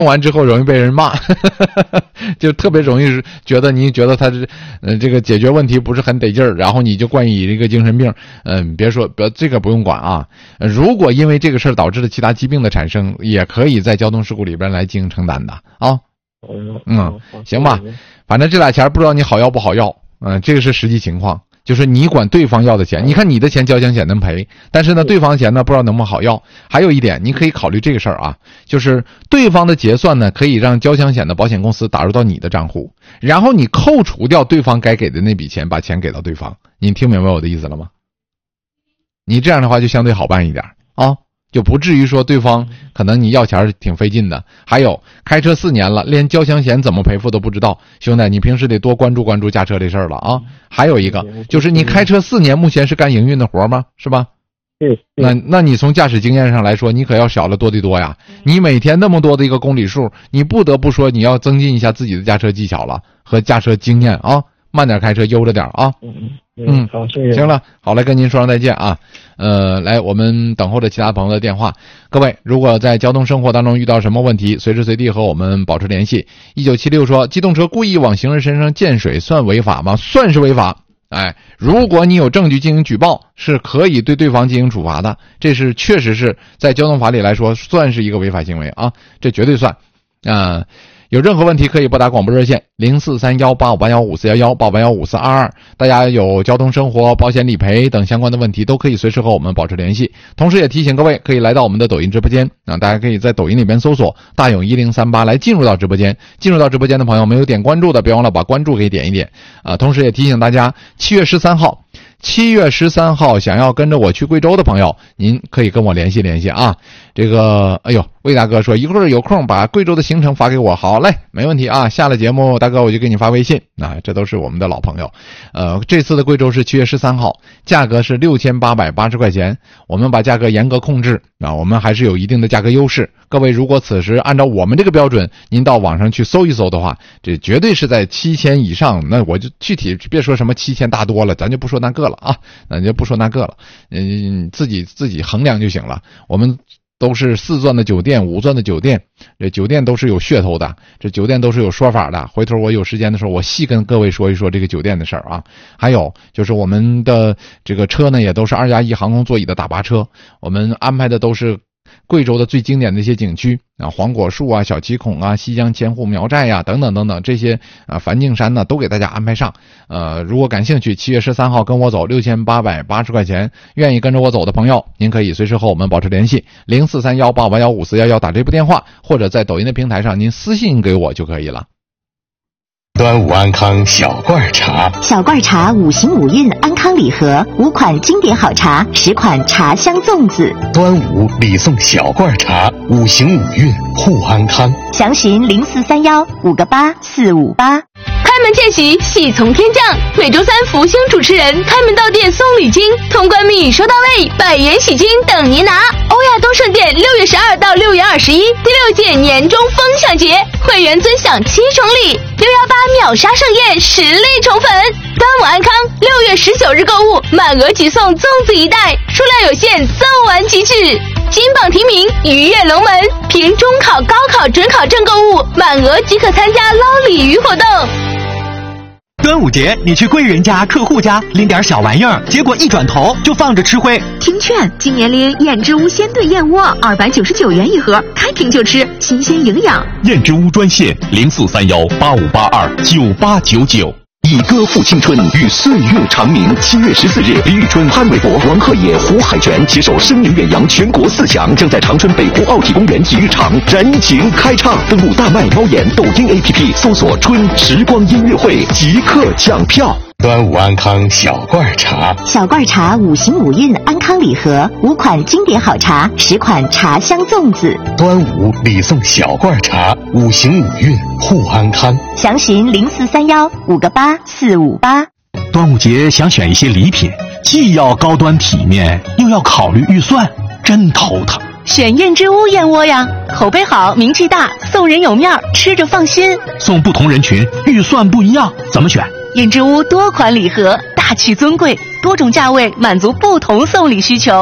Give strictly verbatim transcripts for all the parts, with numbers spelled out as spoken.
完之后容易被人骂，就特别容易觉得你觉得他是呃这个解决问题不是很得劲儿，然后你就冠以这个精神病。嗯、呃，别说别这个不用管啊。呃、如果因为这个事儿导致了其他疾病的产生，也可以在交通事故里边来进行承担的啊。嗯，行吧，反正这俩钱不知道你好要不好要，嗯、呃，这个是实际情况。就是你管对方要的钱，你看你的钱交强险能赔，但是呢对方的钱呢不知道能不能好要。还有一点你可以考虑这个事儿啊，就是对方的结算呢可以让交强险的保险公司打入到你的账户，然后你扣除掉对方该给的那笔钱，把钱给到对方。你听明白我的意思了吗？你这样的话就相对好办一点啊，就不至于说对方可能你要钱挺费劲的。还有开车四年了，连交强险怎么赔付都不知道，兄弟你平时得多关注关注驾车这事儿了啊。还有一个就是你开车四年目前是干营运的活吗？是吧？那那你从驾驶经验上来说，你可要少了多得多呀。你每天那么多的一个公里数，你不得不说你要增进一下自己的驾车技巧了和驾车经验啊，慢点开车，悠着点啊。嗯，好，谢谢。行了，好，来跟您说声再见啊。呃，来，我们等候着其他朋友的电话。各位，如果在交通生活当中遇到什么问题，随时随地和我们保持联系。一九七六说，机动车故意往行人身上溅水算违法吗？算是违法。哎，如果你有证据进行举报，是可以对对方进行处罚的。这是确实是在交通法里来说，算是一个违法行为啊，这绝对算。啊、呃。有任何问题可以拨打广播热线零四三幺八五八幺五四幺幺八五八幺五四二二，大家有交通生活、保险理赔等相关的问题，都可以随时和我们保持联系。同时也提醒各位，可以来到我们的抖音直播间啊，大家可以在抖音里边搜索大勇一零三八来进入到直播间。进入到直播间的朋友，没有点关注的，别忘了把关注给点一点啊。同时也提醒大家，七月十三号。七月十三号想要跟着我去贵州的朋友，您可以跟我联系联系啊。这个哎呦，魏大哥说一会儿有空把贵州的行程发给我，好嘞，没问题啊。下了节目大哥我就给你发微信啊，这都是我们的老朋友。呃这次的贵州是七月十三号，价格是六千八百八十块钱，我们把价格严格控制啊，我们还是有一定的价格优势。各位如果此时按照我们这个标准，您到网上去搜一搜的话，这绝对是在七千以上。那我就具体别说什么七千大多了，咱就不说那个了啊，咱就不说那个了，嗯，自己自己衡量就行了。我们都是四钻的酒店，五钻的酒店，这酒店都是有噱头的，这酒店都是有说法的。回头我有时间的时候，我细跟各位说一说这个酒店的事儿啊。还有就是我们的这个车呢，也都是二加一航空座椅的大巴车，我们安排的都是贵州的最经典的一些景区啊，黄果树啊、小七孔啊、西江千户苗寨呀、等等等等，这些啊梵净山呢都给大家安排上。呃，如果感兴趣，七月十三号跟我走，六千八百八十块钱，愿意跟着我走的朋友，您可以随时和我们保持联系，零四三幺八五幺五四幺幺打这部电话，或者在抖音的平台上您私信给我就可以了。 端午安康小罐茶， 小罐茶五行五运安康礼盒，五款经典好茶，十款茶香粽子。 端午礼送小罐茶，五行五运护安康。 详询零四三幺五个八四五八。 开门见喜，喜从天降。每周三福星主持人开门到店送礼金，通关密语收到位，百元喜金等您拿。欧亚东盛店六月十二到六月二十一第六届年终分享节，会员尊享七重礼，六幺八秒杀盛宴实力宠粉。端午安康，六月十九日购物满额即送粽子一袋，数量有限，赠完即止。金榜题名，鱼跃龙门，凭中考、高考、准考证购物，满额即可参加捞鲤鱼活动。 端午节你去贵人家客户家拎点小玩意儿，结果一转头就放着吃灰。 听劝，今年拎燕之屋鲜炖燕窝，二百九十九元一盒，开瓶就吃，新鲜营养。 燕之屋专线零四三幺八五八二九八九九。以歌赋青春，与岁月长鸣。七月十四日，李宇春、潘玮柏、王鹤野、胡海泉携手声名远扬全国四强，将在长春北湖奥体公园体育场燃情开唱。登录大麦猫眼抖音 A P P 搜索春时光音乐会，即刻抢票。端午安康小罐茶， 小罐茶五行五运安康礼盒，五款经典好茶，十款茶香粽子。 端午礼送小罐茶，五行五运护安康。 详询零四三幺五个八四五八。 端午节想选一些礼品，既要高端体面，又要考虑预算，真头疼。 选燕之屋燕窝呀，口碑好，名气大，送人有面，吃着放心。 送不同人群，预算不一样，怎么选？ 燕之屋多款礼盒，大气尊贵，多种价位满足不同送礼需求。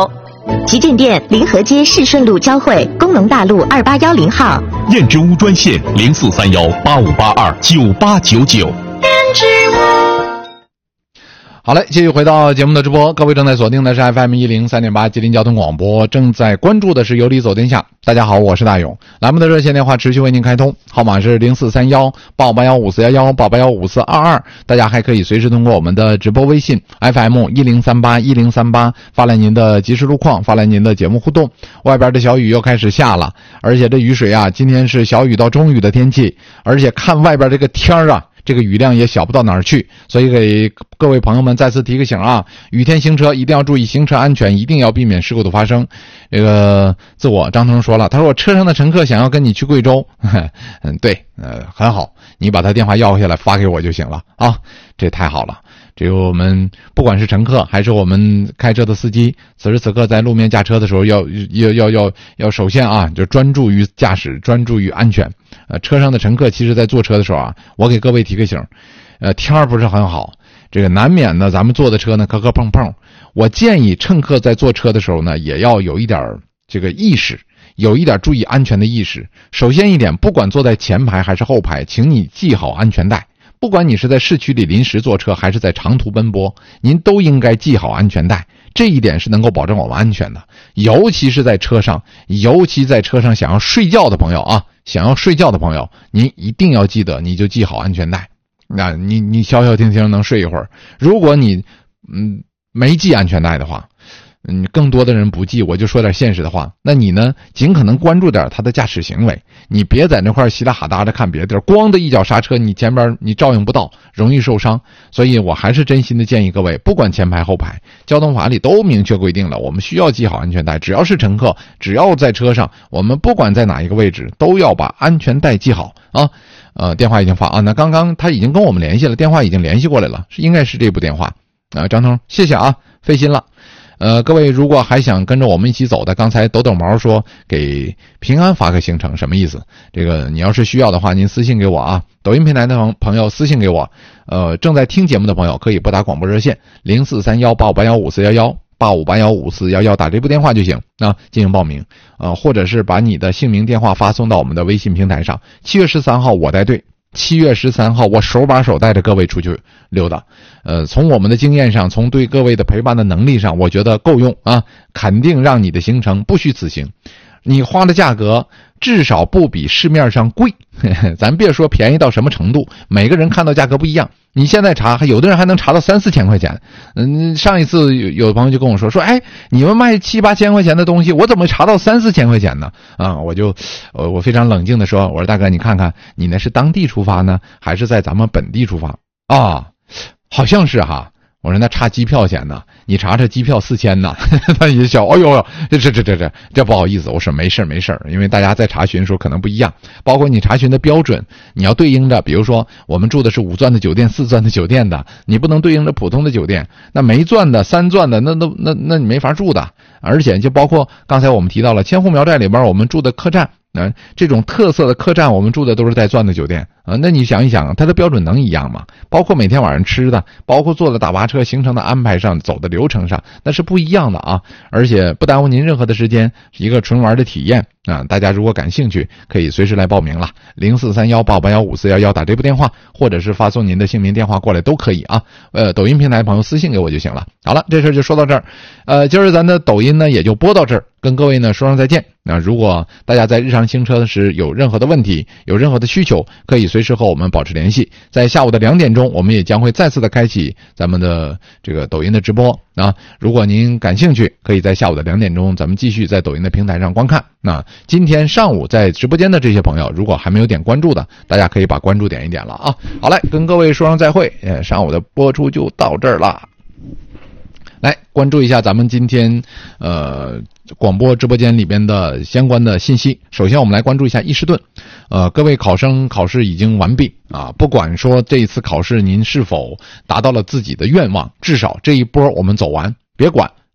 旗舰店临河街市顺路交汇，工农大路二八一零号。 燕之屋专线零四三幺八五八二九八九九。燕之屋。 好嘞，继续回到节目的直播，各位正在锁定的是 F M 一零三点八吉林交通广播，正在关注的是有理走天下。大家好，我是大勇，栏目的热线电话持续为您开通，号码是零四三幺八五八幺五四一一八八幺五四二二，大家还可以随时通过我们的直播微信 F M 一零三八一零三八发来您的即时路况，发来您的节目互动。外边的小雨又开始下了，而且这雨水啊，今天是小雨到中雨的天气，而且看外边这个天儿啊，这个雨量也小不到哪儿去，所以给各位朋友们再次提个醒啊，雨天行车一定要注意行车安全，一定要避免事故的发生。这个自我张腾说了，他说我车上的乘客想要跟你去贵州，嗯，对，呃，很好，你把他电话要下来发给我就行了啊，这太好了。这个我们不管是乘客还是我们开车的司机，此时此刻在路面驾车的时候要要要要要首先啊，就专注于驾驶，专注于安全。呃，车上的乘客其实在坐车的时候啊，我给各位提个醒，呃，天儿不是很好，这个难免呢，咱们坐的车呢磕磕碰碰。我建议乘客在坐车的时候呢，也要有一点这个意识，有一点注意安全的意识。首先一点，不管坐在前排还是后排，请你系好安全带。不管你是在市区里临时坐车还是在长途奔波，您都应该系好安全带，这一点是能够保证我们安全的。尤其是在车上，尤其在车上想要睡觉的朋友啊，想要睡觉的朋友，您一定要记得，你就系好安全带。那你你消消停停能睡一会儿。如果你嗯没系安全带的话，嗯，更多的人不系，我就说点现实的话，那你呢，尽可能关注点他的驾驶行为，你别在那块稀拉哈达的看别的地儿，光的一脚刹车，你前边你照应不到，容易受伤。所以我还是真心的建议各位，不管前排后排，交通法里都明确规定了，我们需要系好安全带，只要是乘客，只要在车上，我们不管在哪一个位置，都要把安全带系好啊。呃，电话已经发啊，那刚刚他已经跟我们联系了，电话已经联系过来了，是应该是这部电话啊，张通，谢谢啊，费心了。呃，各位如果还想跟着我们一起走的，刚才抖抖毛说给平安发个行程，什么意思？这个你要是需要的话，您私信给我啊，抖音平台的朋友私信给我。呃，正在听节目的朋友可以拨打广播热线零四三幺八五八幺五四一一八五八幺五四一一，打这部电话就行啊，进行报名。呃，或者是把你的姓名电话发送到我们的微信平台上。七月十三号我带队。七月十三号我手把手带着各位出去溜达，呃，从我们的经验上，从对各位的陪伴的能力上，我觉得够用啊，肯定让你的行程不虚此行。你花的价格至少不比市面上贵，呵呵，咱别说便宜到什么程度，每个人看到价格不一样。你现在查，有的人还能查到三四千块钱。嗯，上一次有有朋友就跟我说说，哎，你们卖七八千块钱的东西，我怎么查到三四千块钱呢？啊，我就我我非常冷静的说，我说大哥，你看看你那是当地出发呢，还是在咱们本地出发啊？好像是哈。我说那差机票钱呢，你查查机票四千呢。他一笑，哎呦，这这这这这这不好意思。我说没事没事，因为大家在查询的时候可能不一样，包括你查询的标准，你要对应着，比如说我们住的是五钻的酒店、四钻的酒店的，你不能对应着普通的酒店，那没钻的、三钻的，那那那那你没法住的。而且就包括刚才我们提到了千户苗寨里边我们住的客栈。呃，这种特色的客栈，我们住的都是带钻的酒店啊。那你想一想，它的标准能一样吗？包括每天晚上吃的，包括坐的大巴车行程的安排上，走的流程上，那是不一样的啊。而且不耽误您任何的时间，一个纯玩的体验啊。大家如果感兴趣，可以随时来报名了，零四三幺八八幺五四一一，打这部电话，或者是发送您的姓名电话过来都可以啊。呃，抖音平台朋友私信给我就行了。好了，这事就说到这儿。呃，今儿咱的抖音呢也就播到这儿，跟各位呢说声再见。那如果大家在日常行车时有任何的问题，有任何的需求，可以随时和我们保持联系。在下午的两点钟，我们也将会再次的开启咱们的这个抖音的直播啊。如果您感兴趣，可以在下午的两点钟，咱们继续在抖音的平台上观看。那今天上午在直播间的这些朋友，如果还没有点关注的，大家可以把关注点一点了啊。好嘞，跟各位说声再会。呃，上午的播出就到这儿了。来关注一下咱们今天呃广播直播间里边的相关的信息。首先我们来关注一下伊士顿。呃各位考生考试已经完毕啊，不管说这一次考试您是否达到了自己的愿望，至少这一波我们走完，别管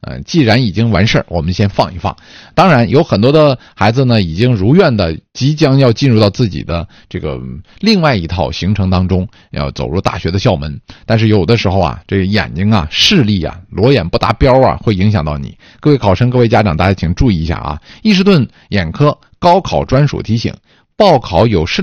呃，既然已经完事儿，我们先放一放。当然，有很多的孩子呢，已经如愿的即将要进入到自己的这个另外一套行程当中，要走入大学的校门。但是有的时候啊，这个眼睛啊、视力啊、裸眼不达标啊，会影响到你。各位考生、各位家长，大家请注意一下啊！伊士顿眼科高考专属提醒：报考有视力